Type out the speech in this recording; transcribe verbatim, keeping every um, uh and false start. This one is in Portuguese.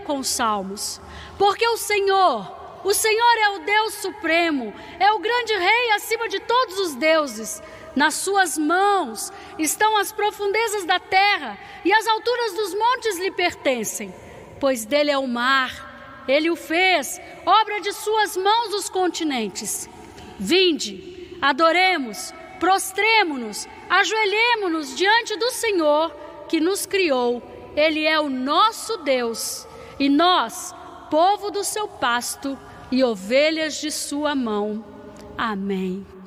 com os salmos. Porque o Senhor, o Senhor é o Deus supremo, é o grande Rei acima de todos os deuses. Nas suas mãos estão as profundezas da terra e as alturas dos montes lhe pertencem. Pois dele é o mar, ele o fez, obra de suas mãos os continentes. Vinde, adoremos, prostremo-nos, ajoelhemo-nos diante do Senhor que nos criou. Ele é o nosso Deus e nós, povo do seu pasto e ovelhas de sua mão. Amém.